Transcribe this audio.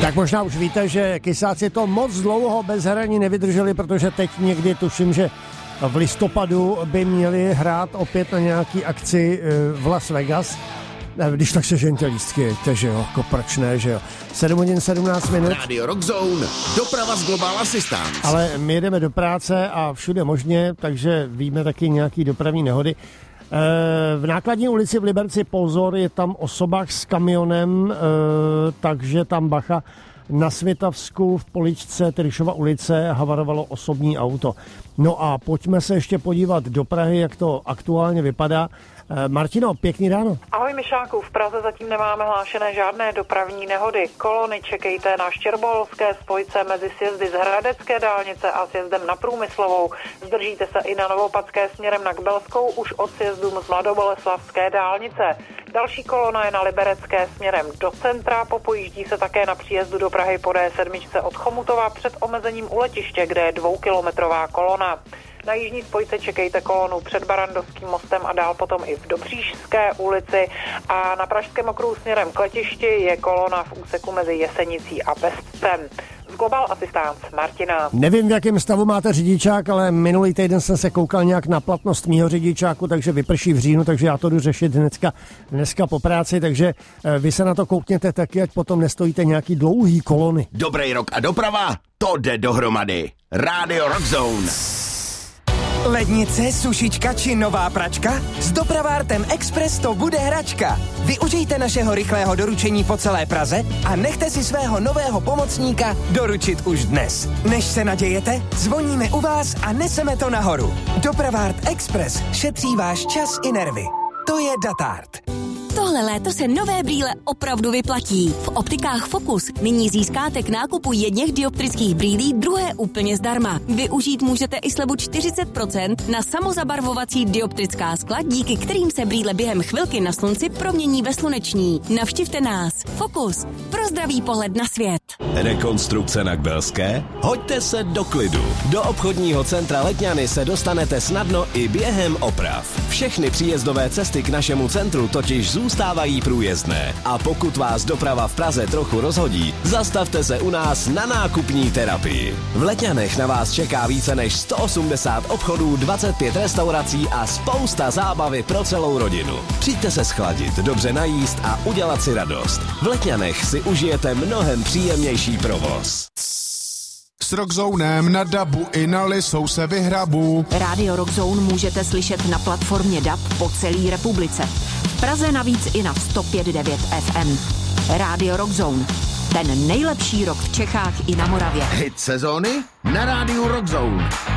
Tak možná už víte, že Kysáci to moc dlouho bez hraní nevydrželi, protože teď někdy tuším, že v listopadu by měli hrát opět na nějaký akci v Las Vegas. Když tak se ženě lístky, takže jo, proč ne, že jo. 7 hodin 17 minut. Radio Rock Zone, doprava z Global Assistance. Ale my jedeme do práce a všude možně, takže víme taky nějaký dopravní nehody. V Nákladní ulici v Liberci pozor, je tam osoba s kamionem, takže tam bacha. Na Svitavsku v Poličce Tyryšova ulice havarovalo osobní auto. No a pojďme se ještě podívat do Prahy, jak to aktuálně vypadá. Martino, pěkný ráno. Ahoj Mišáku, v Praze zatím nemáme hlášené žádné dopravní nehody. Kolony čekejte na Štěrboholské spojce mezi sjezdy z Hradecké dálnice a sjezdem na Průmyslovou. Zdržíte se i na Novopadské směrem na Kbelskou už od sjezdu z Mladoboleslavské dálnice. Další kolona je na Liberecké směrem do centra, popojíždí se také na příjezdu do Prahy po D7 od Chomutova před omezením u letiště, kde je 2kilometrová kolona. Na jižní spojce čekejte kolonu před Barandovským mostem a dál potom i v Dobříšské ulici a na Pražském okruhu směrem k letišti je kolona v úseku mezi Jesenicí a Bestcem. Z Global Assistance Martina. Nevím, v jakém stavu máte řidičák, ale minulý týden jsem se koukal nějak na platnost mýho řidičáku, takže vyprší v říjnu, takže já to jdu řešit dneska po práci, takže vy se na to koukněte taky, ať potom nestojíte nějaký dlouhý kolony. Dobrý rok a doprava, to jde dohromady. Radio Rock Zone. Lednice, sušička či nová pračka? S Dopravártem Express to bude hračka. Využijte našeho rychlého doručení po celé Praze a nechte si svého nového pomocníka doručit už dnes. Než se nadějete, zvoníme u vás a neseme to nahoru. Dopravárt Express šetří váš čas i nervy. To je Datard. Tohle léto se nové brýle opravdu vyplatí. V optikách Focus nyní získáte k nákupu jedněch dioptrických brýlí druhé úplně zdarma. Využít můžete i slevu 40% na samozabarvovací dioptrická skla, díky kterým se brýle během chvilky na slunci promění ve sluneční. Navštivte nás. Focus. Pro zdravý pohled na svět. Rekonstrukce na Kbelské? Hoďte se do klidu. Do obchodního centra Letňany se dostanete snadno i během oprav. Všechny příjezdové cesty k našemu centru totiž zůstávají průjezdné. A pokud vás doprava v Praze trochu rozhodí, zastavte se u nás na nákupní terapii. V Letňanech na vás čeká více než 180 obchodů, 25 restaurací a spousta zábavy pro celou rodinu. Přijďte se schladit, dobře najíst a udělat si radost. V Letňanech si užijete mnohem příjemnější provoz. S Rockzonem na dabu i na Lisou se vyhrabu. Radio Rockzone můžete slyšet na platformě DAB po celé republice. V Praze navíc i na 105.9 FM. Radio Rockzone. Ten nejlepší rock v Čechách i na Moravě. Hit sezóny na rádiu Rock Zone.